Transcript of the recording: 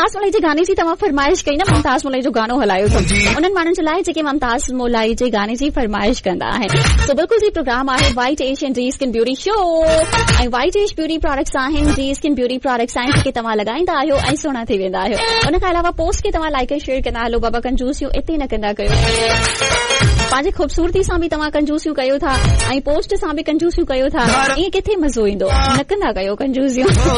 मुमताज़ मोलाई जे गाने जी तव्हां फरमाइश कई न, मुमताज़ मोलाई जो गानो हलायो अथव उन्हनि माण्हुनि जे लाइ जेके मुमताज़ मोलाई जे गाने जी फरमाइश कंदा आहिनि। सो बिल्कुल जी प्रोग्राम आहे वाइट एशियन जी स्किन ब्यूटी शो ऐं वाइट एश ब्यूटी प्रोडक्ट्स आहिनि जी स्किन ब्यूटी प्रोडक्ट्स आहिनि जेके तव्हां लॻाईंदा आहियो ऐं सुहिणा थी वेंदा आहियो। उन खां अलावा पोस्ट खे तव्हां लाइक ऐं शेयर कंदा हलो, बाबा कंजूसियूं इते न कंदा कयो, पंहिंजी ख़ूबसूरती सां बि तव्हां कंजूसियूं कयो था ऐं पोस्ट सां बि कंजूसियूं कयो था, ईअं किथे मज़ो ईंदो, न कंदा कयो कंजूसियूं।